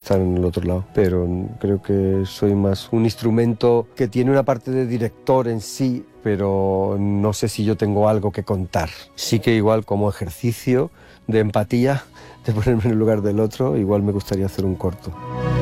estar en el otro lado, pero creo que soy más un instrumento que tiene una parte de director en sí, pero no sé si yo tengo algo que contar. Sí que igual como ejercicio de empatía, de ponerme en el lugar del otro, igual me gustaría hacer un corto.